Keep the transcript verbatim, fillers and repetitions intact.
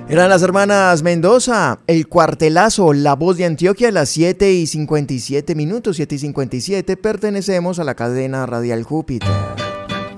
Eran las hermanas Mendoza, el cuartelazo, la voz de Antioquia, a las siete y cincuenta y siete minutos, siete y cincuenta y siete, pertenecemos a la cadena radial Júpiter.